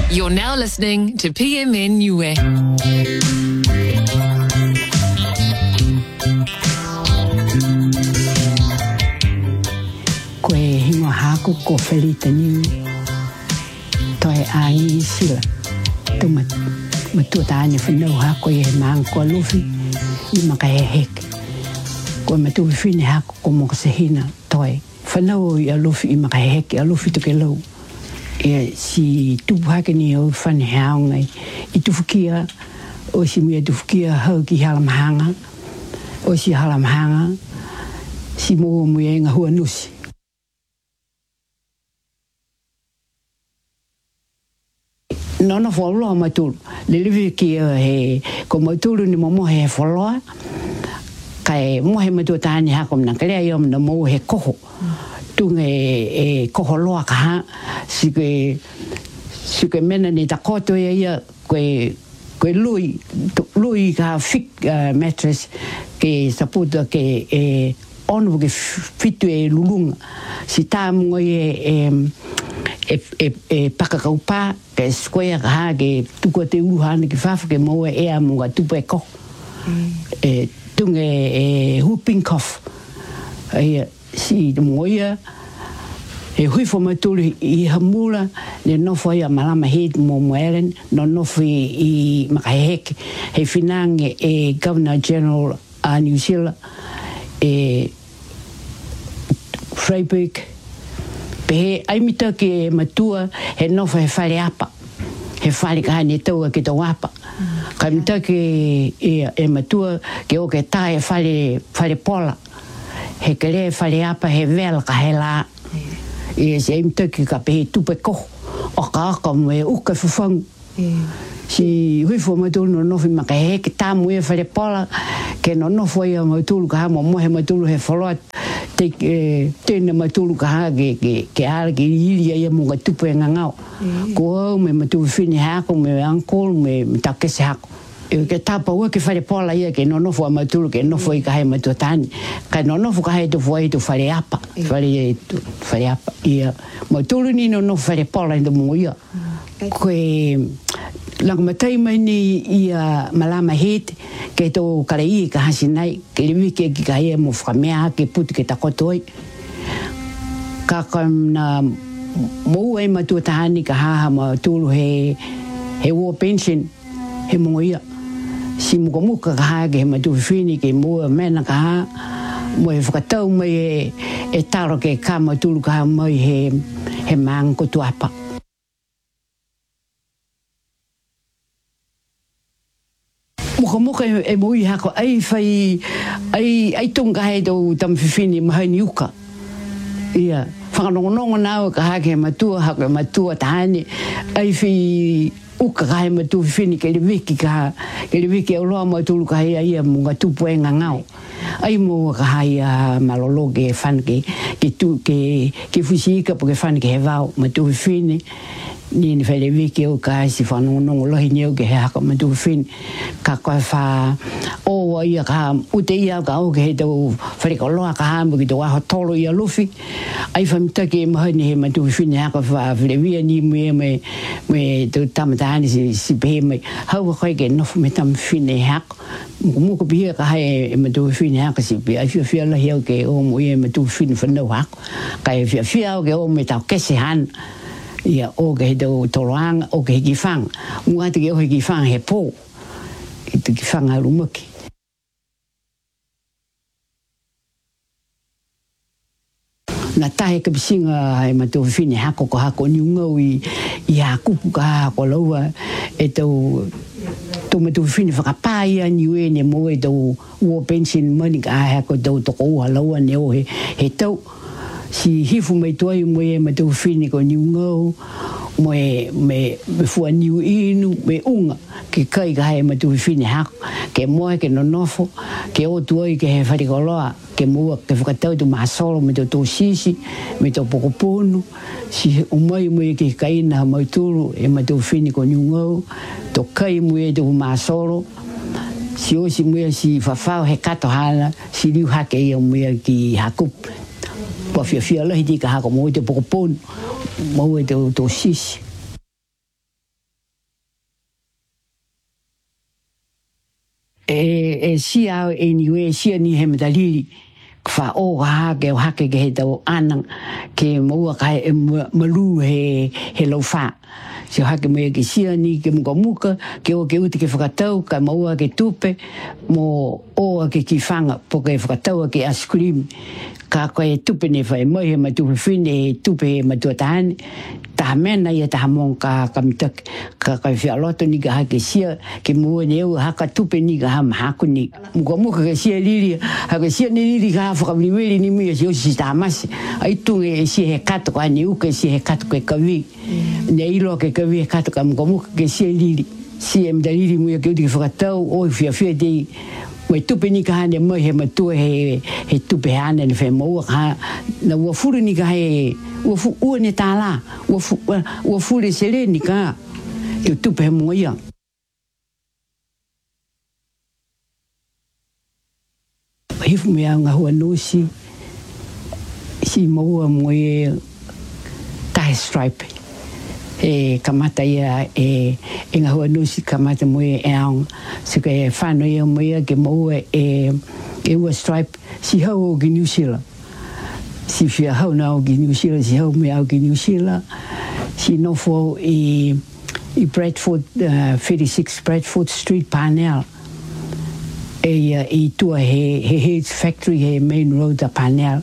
You're now listening to PMN Niue. Koe hingo haku ko felita niu toi ai sila tu matu tanya whanau hako e maang ko lufi I maka hek ko matu fini hako ko mo kasahina toi whanau I lufi I maka hek I lufi tuke lau e si tupu hake ni au whane hao ngai I tufukia o si mea tufukia hau ki halamahanga o si halamahanga si mo mea inga hua nusi Nona whaloa matulu. Le lewe ki he, ko matulu ni momo he whaloa. Kai mohe matua tāni hako mna kalea iom na mo he koho. Tunga e koho loa ka ha. Sike mena ni takoto ia koe lui ka fik mattress ke saputa ke onu ke fitu e lulunga. Si tāmunga e pakakaupa ke square ka ha ke tuko te uruhana ki whafu ke maua ea munga tupu e koho. Tunga e whooping cough. Si moia e hui fo matulu I hamula le nofo ia malama head mo Ellen no nofo I makaheke he finange e Governor General a New Zealand e Freiburg pe ai mita ke matua he nofo he whare apa he whare ka hane taua ke tau apa ka mita ke e matua ke o ke tae whare pola he kere whare apa he vela ka he la e se mita ke ka pe tupe koho o ka aka mo e uka fufangu si hui fo matulu no nofo maka he ke tamu e whare pola ke no nofo ia matulu ka ha mo mohe matulu he whaloa tēne matulu ka ha ke ara ke ilia ia munga tupu e ngangau. Ko au me matulu whini hako, me uncle, me takese hako. E ke tapa ua ke whare pola ia ke nonofo a matulu ke nofo I ka hai matua tani. Ka nonofo ka hai tu fua I tu whare apa. Whare apa. Ia matulu ni nonofo whare pola I tu mungu ia. Koe lang matai mai ni ia malama hete ke to karai ka hasinai ke liwi ke ki kai mo whamea ke putu ke takotoi ka na mo e matua tahani ka haha ma tulu he war pension he mo ia si muka ka haha ke he matua whini ke mo mena ka haha mo he whakatau mai e taro ke ka matulu ka haha mai he maang ko tuapa Muka e mui hako ai whai ai tunga hei tau tamwhiwhini mahai ni uka. Ia, whanganongonongo nāu ka hake matua hako matua tahani ai whi uka ka hei matua whiwhini ke le wiki au loa matulu ka hei ia munga tupu e ngangau. Ai mua ka hei malolo ke whanke ke whisika po ke whanke he vau matua whiwhini. Ni whele wiki au ka si whanongonongo lohi ni au ke he haka matua whiwhini. Ka koe wha o ia ka ute ia ka au ke he tau whareka loa ka hambu ki tau aho tolo ia lufi. Ai whamtake e mahani he matua whiwhini haka wha whilewia ni me tau tamatahani si pehe mai. Hau koe ke nofu me tamwhiwhini he haka. Muka pihia ka hai e matua whiwhini haka si pe. Ai whia lahi au ke o mo ia e matua whiwhini whanau haka. Ka e whia au ke o me tau kese hana. Ia o ke he tau toloanga o ke he ki whanga. Ngati ke o he ki whanga he pō. I te ki whanga rumaki. Nā tahe ka pisinga e matua whiwhini hako ko hako ni ungau I hakupu ka hako laua e tau matua whiwhini whakapā ia ni ue ne mo e tau war pension money ka hako tau toko ua laua ne o he tau. Si hifu mai tuai mo e matua whiwhini ko ni ungau mo me fua niu inu me unga ke kai ka hai matua whiwhini hako ke moe ke nonofo ke o tuai ke he wharikoloa ke mua ke whakatau tu mahasolo me tau sisi me tau pokoponu si umai mo e ke kaina mai turu e matua whiwhini ko ni ungau to kai mo e tau mahasolo si o si mo e si whawhau he kato hala si liu hake ia mo e ki hakup pa fia lahi tika hako mo te pokoponu mo e tau sisi sia niue sia ni he medalili fa o ha ke o hake ke he tau anang ke maua kai malu he laufa si hake me ke sia ni ke muka ke o ke uti ke whakatau ka maua ke tupe mo o ke kifanga po ke whakatau ke ice cream ka koe tupe ne whai moi he matupe whine tupe he matuatahane taha mena ia taha mong ka mitak ka koe whialoto ni ka hake sia ke mua ne au haka tupe ni ka ha mahaku ni muka ke sia liri hake sia ni liri ka whakamliweli ni mia si osi taha masi ai tunge e sia he kato ka ni uke sia he kato ke kawi ne ilo ke kawi he kato ka muka ke sia liri sia mdaliri muia ke uti ke whakatau oi whia dei Wai tupe ni ka hane mai he matua he tupe hane ni whai maua ka na ua furu ni ka he ua ne tāla ua furu se le ni ka ke tupe he mua ia. Hifu mea ngā hua nusi si maua mua e tahe stripe kamata ia ngā hua nusi kamata mua e aong so ke whānau ia mua ke maua ua stripe si hau o ki New Zealand si whia hau na o ki New Zealand si hau mea o ki New Zealand si nofo i Bradford 36 Bradford Street Parnell i tua he Heads Factory he main road a Parnell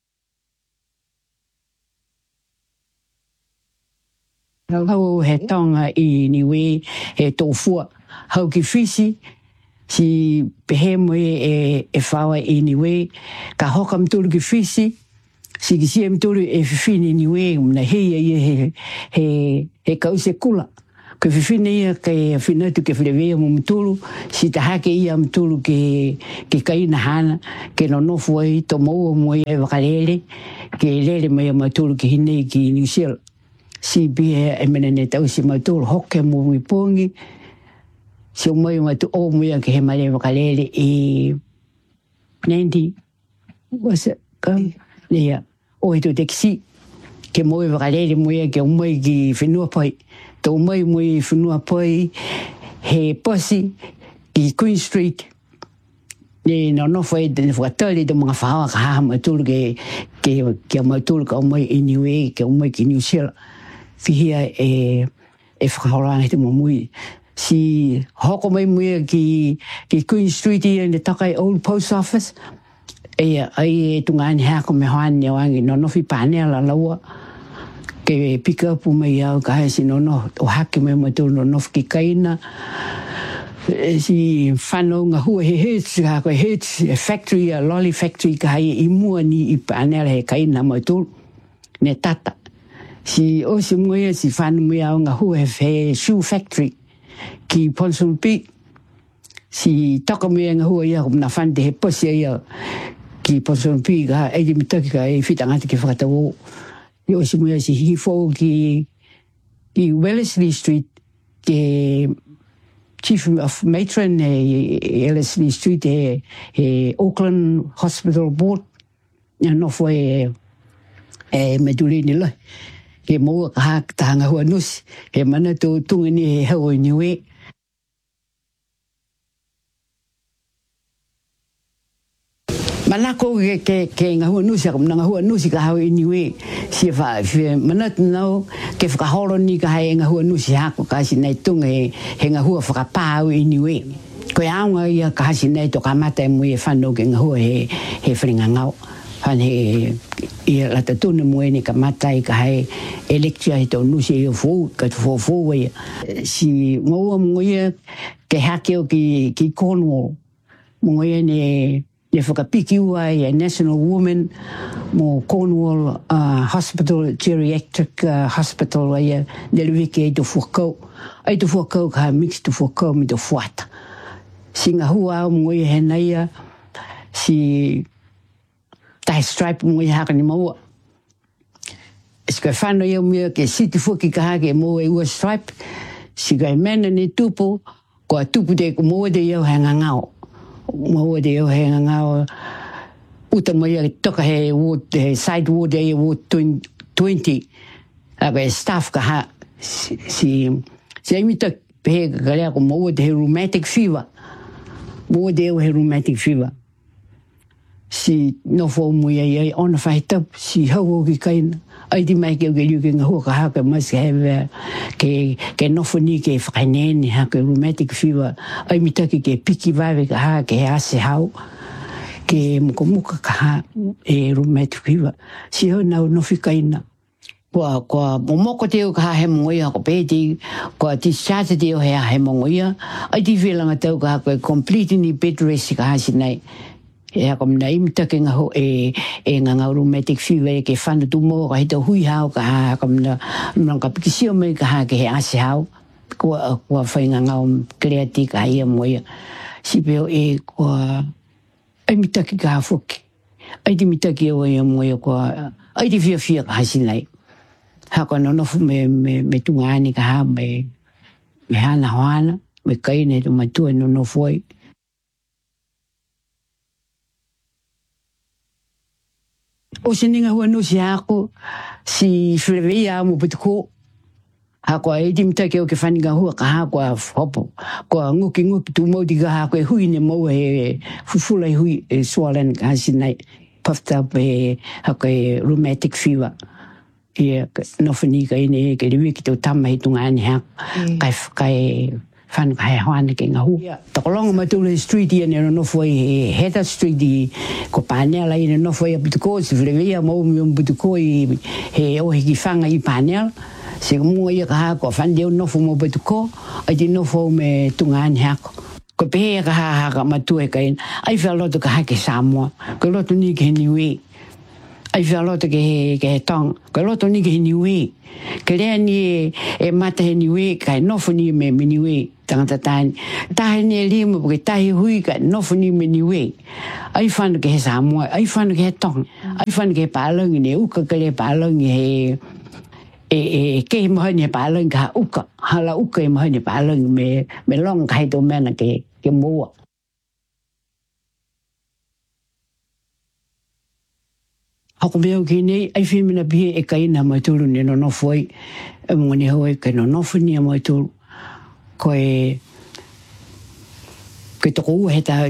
hau he tonga i niwe he tōfua hau ki whisi si pehe moe e whawa i niwe ka hoka mtulu ki whisi si ki sia mtulu e whiwhini niwe na heia ia he kause kula ke whiwhini ia ke whinatu ke whilewea mo mtulu si tahake ia mtulu ke kaina hana ke no nofu ai to maua moe e wakalele ke lele mai mtulu ki hinei ki New Zealand si bia e mena ne tau si mautoro hoke mo wipongi si o mai matu o mua ke he mare wakalele i Nandi was it yeah o ito teksi ke mo wakalele mua ke o mai ki whenua pai to mai moi whenua pai he posi ki Queen Street ne no foi de whatali de mga whahawa ka haha mautoro ke mautoro ka o mai i niwe ke o mai ki New Zealand fihia e whakaoranga te mamui. Si hoko mai muia ki Queen Street i ne takai Old Post Office. Ai tungani hako me hoani wangi no nofi pane ala laua. Ke pick up mai au ka hai si no o hake mai matur no nofi ki kaina. Si whanau ngā hua he Heads factory, a lolly factory ka hai i mua ni i pane ala he kaina matur. Ne tata. Si o si mua si whanu mua o ngā hua he shoe factory ki Ponsonby Beach. Si taka mua ngā hua ia kumna whande he posi ia ki Ponsonby Beach ka eidi mitaki ka e whitangata ki whakatau o. I o si mua si hifo ki Wellesley Street ke Chief of Matron Wellesley Street he Auckland Hospital Board. Ia nofo e medulini lai. Ke maua ka haka tahanga hua nusi. He mana tō tunga ni he hau i niwe. Manako ke ngā hua nusi, ako ngā hua nusi ka hau i niwe. Si mana tō nau ke whakahoro ni ka hai ngā hua nusi hako ka hasi nei tunga he ngā hua whakapāu i niwe. Koe aunga ia ka hasi nei tō kamata e mui e whanau ke ngā hua he wharinga ngau. Hane ia lata tūna muene ka matai ka hai elektia he tau nusi e o fōu, ka tu fōu ia. Si maua mungoia ke hake o ki Cornwall. Mungoia ne whakapiki ua e National Women mo Cornwall Hospital, Geriatric Hospital ia neleweke e tu fuakau. Ai tu fuakau ka mix tu fuakau mi tu fuata. Si ngā hua au mungoia he naia si tahe stripe mo i haka ni maua. Si kai whanau iau mea ke siti fuki ka hake e maua e ua stripe, si kai mena ni tupu, ko a tupu te ko maua te iau he ngangao. Maua te iau he ngangao, uta mai a toka he side ward e ward 20, aka e staff ka ha, si aimita pehe ka karea ko maua te he rheumatic fever. mo deo he rheumatic fever. Si no fo mui ai ona whaitap, si hau ki kaina. Ai di mai ke liu ke ngahua ka haka mas ke nofo ni ke whakainene haka rheumatic fever. Ai mitaki ke piki vawe ka haka ke ase hau. Ke muka ka ha rheumatic fever. Si hau nau nofi kaina. Kua momoko teo ka he mongoia ko pēti, kua discharge teo he mongoia. Ai di whelanga teo ka haka completely bed rest ka hasi nei. E hako mina imita ke ngaho ngā rheumatic fever ke whana tumo ka hita hui hao ka hako mina ka pikisio mai ka hake he ase hao. Kua whai ngau kreati ka ia moia. Si peo kua ai mitaki ka hafoki. Ai di mitaki o ia moia kua ai di fia ka hasi nei. Hako nonofu me tungaani ka ha me hana hoana me kaine to matua nonofu ai. O sininga hua no si hako, si whirewea mo putuko. Hako e di mitake o ke whaninga hua ka hako a hopo. Kua nguki tu maudi ka hako e hui ne mau he fufula e hui e swollen ka hasi nei. Puffed up hako e rheumatic fever. Ia nofani ka ine ke liwi ki tau tama he tunga ane hako. Kai whanu ka he hoana ke ngā hua. Takolonga matula street ia nero nofo i Heather Street i ko Pāneala i nofo i a Putuko, si whirewea maumi o Putuko i he ohi ki whanga i Pāneala. Se mua ia ka hako, whandeo nofo mo Putuko, ai di nofo me tunga ane hako. Ko pehe ka haka matua ka ina, ai whaloto ka hake Samoa, ko loto ni ke he niwe. Ai whaloto ke he tong, ko loto ni ke he niwe. Ke rea ni mata he niwe, ka he nofo ni me niwe. Tangata tāni. Tahe ni lima, porque tahe hui ka nofo ni me niwe. Ai whanu ke he Samoa, ai whanu ke he tong, ai whanu ke he pālangi ne uka ka le pālangi ke he mahani he pālangi ka uka. Hala uka he mahani pālangi me long ka he tō mena ke mua. Hako meo ki nei, ai whimina pihe e kaina mai tūru ni no nofo ai. E mongani hau e no nofo ni a mai tūru. Koe toko ua he taha